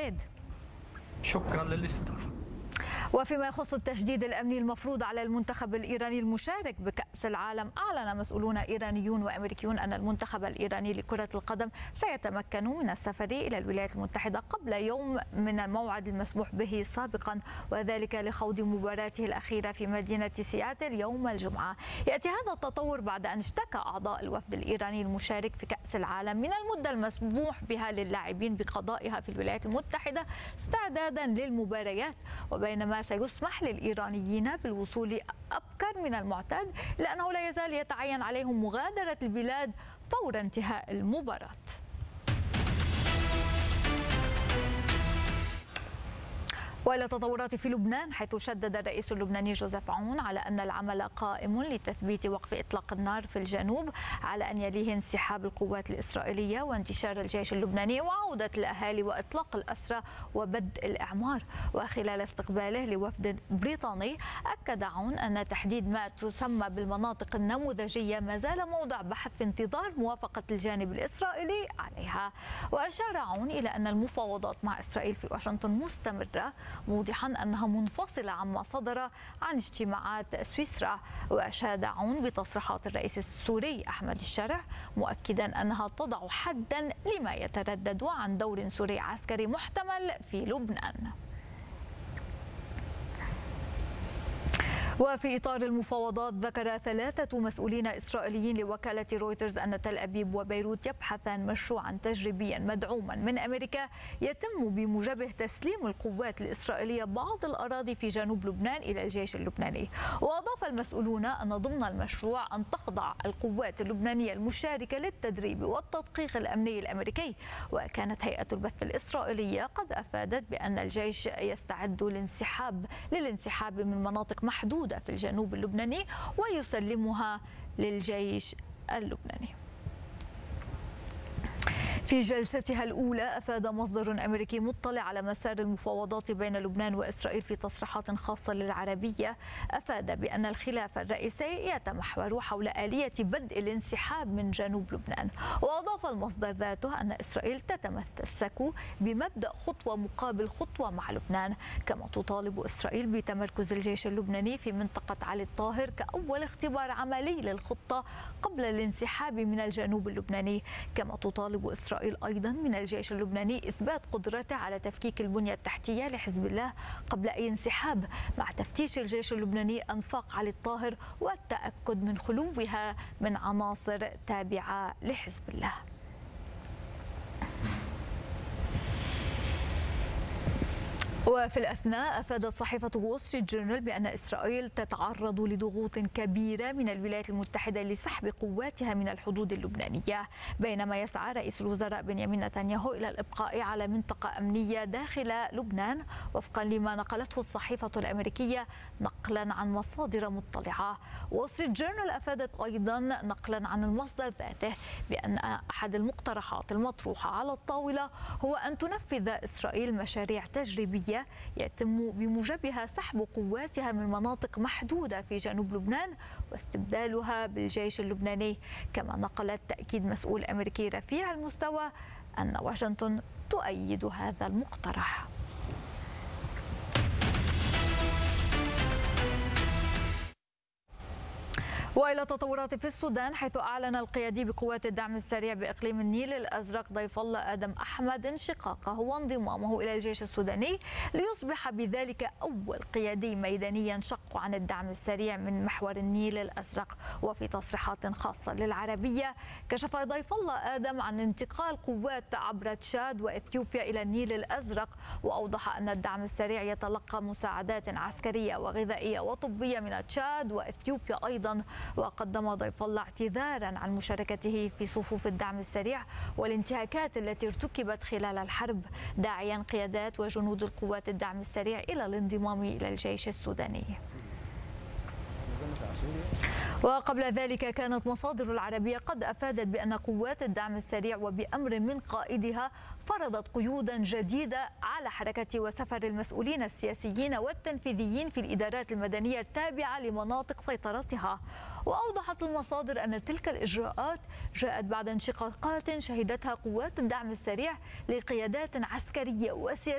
عماد. شكرا للاستضافة. وفيما يخص التشديد الأمني المفروض على المنتخب الإيراني المشارك بكأس العالم، أعلن مسؤولون إيرانيون وأمريكيون أن المنتخب الإيراني لكرة القدم سيتمكن من السفر إلى الولايات المتحدة قبل يوم من الموعد المسموح به سابقا، وذلك لخوض مباراته الأخيرة في مدينة سياتل يوم الجمعة. يأتي هذا التطور بعد أن اشتكى أعضاء الوفد الإيراني المشارك في كأس العالم من المدة المسموح بها للاعبين بقضائها في الولايات المتحدة استعدادا للمباريات، وبينما سيسمح للإيرانيين بالوصول أبكر من المعتاد لأنه لا يزال يتعين عليهم مغادرة البلاد فور انتهاء المباراة. وإلى تطورات في لبنان، حيث شدد الرئيس اللبناني جوزيف عون على أن العمل قائم لتثبيت وقف إطلاق النار في الجنوب، على أن يليه انسحاب القوات الإسرائيلية وانتشار الجيش اللبناني وعودة الأهالي وإطلاق الأسرى وبدء الإعمار. وخلال استقباله لوفد بريطاني، أكد عون أن تحديد ما تسمى بالمناطق النموذجية ما زال موضع بحث في انتظار موافقة الجانب الإسرائيلي عليها. وأشار عون إلى أن المفاوضات مع إسرائيل في واشنطن مستمرة، موضحا أنها منفصلة عما صدر عن اجتماعات سويسرا. وأشاد عون بتصريحات الرئيس السوري أحمد الشرع، مؤكدا أنها تضع حدا لما يتردد عن دور سوري عسكري محتمل في لبنان. وفي إطار المفاوضات، ذكر 3 مسؤولين إسرائيليين لوكالة رويترز أن تل أبيب وبيروت يبحثان مشروعا تجريبيا مدعوما من أمريكا يتم بموجبه تسليم القوات الإسرائيلية بعض الأراضي في جنوب لبنان إلى الجيش اللبناني. وأضاف المسؤولون أن ضمن المشروع أن تخضع القوات اللبنانية المشاركة للتدريب والتدقيق الأمني الأمريكي. وكانت هيئة البث الإسرائيلية قد أفادت بأن الجيش يستعد للانسحاب من مناطق محدودة في الجنوب اللبناني ويسلمها للجيش اللبناني. في جلستها الأولى، أفاد مصدر أمريكي مطلع على مسار المفاوضات بين لبنان وإسرائيل في تصريحات خاصة للعربية، أفاد بأن الخلاف الرئيسي يتمحور حول آلية بدء الانسحاب من جنوب لبنان. وأضاف المصدر ذاته أن إسرائيل تتمسك بمبدأ خطوة مقابل خطوة مع لبنان، كما تطالب إسرائيل بتمركز الجيش اللبناني في منطقة علي الطاهر كأول اختبار عملي للخطة قبل الانسحاب من الجنوب اللبناني. كما تطالب إسرائيل أيضا من الجيش اللبناني إثبات قدرته على تفكيك البنية التحتية لحزب الله قبل أي انسحاب، مع تفتيش الجيش اللبناني أنفاق علي الطاهر والتأكد من خلوها من عناصر تابعة لحزب الله. وفي الأثناء، أفادت صحيفة وول ستريت جورنال بأن إسرائيل تتعرض لضغوط كبيرة من الولايات المتحدة لسحب قواتها من الحدود اللبنانية، بينما يسعى رئيس الوزراء بنيامين نتنياهو إلى الإبقاء على منطقة أمنية داخل لبنان، وفقا لما نقلته الصحيفة الأمريكية نقلا عن مصادر مطلعة. وول ستريت جورنال أفادت أيضا نقلا عن المصدر ذاته بأن أحد المقترحات المطروحة على الطاولة هو أن تنفذ إسرائيل مشاريع تجريبية يتم بموجبها سحب قواتها من مناطق محدودة في جنوب لبنان واستبدالها بالجيش اللبناني. كما نقلت تأكيد مسؤول أمريكي رفيع المستوى أن واشنطن تؤيد هذا المقترح. وإلى تطورات في السودان، حيث أعلن القيادي بقوات الدعم السريع بإقليم النيل الأزرق ضيف الله آدم أحمد انشقاقه وانضمامه إلى الجيش السوداني، ليصبح بذلك أول قيادي ميداني ينشق عن الدعم السريع من محور النيل الأزرق. وفي تصريحات خاصة للعربية، كشف ضيف الله آدم عن انتقال قوات عبر تشاد وإثيوبيا إلى النيل الأزرق، وأوضح أن الدعم السريع يتلقى مساعدات عسكرية وغذائية وطبية من تشاد وإثيوبيا أيضا. وقدم ضيف الله اعتذارا عن مشاركته في صفوف الدعم السريع والانتهاكات التي ارتكبت خلال الحرب، داعيا قيادات وجنود القوات الدعم السريع إلى الانضمام إلى الجيش السوداني. وقبل ذلك، كانت مصادر العربية قد أفادت بأن قوات الدعم السريع وبأمر من قائدها فرضت قيودا جديدة على حركة وسفر المسؤولين السياسيين والتنفيذيين في الإدارات المدنية التابعة لمناطق سيطرتها. وأوضحت المصادر أن تلك الإجراءات جاءت بعد انشقاقات شهدتها قوات الدعم السريع لقيادات عسكرية وسياسية